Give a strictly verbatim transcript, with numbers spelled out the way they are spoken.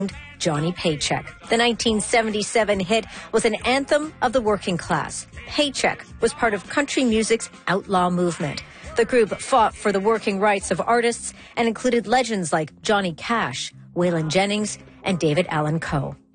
Johnny Paycheck. The nineteen seventy-seven hit was an anthem of the working class. Paycheck was part of country music's outlaw movement. The group fought for the working rights of artists and included legends like Johnny Cash, Waylon Jennings, and David Allan Coe.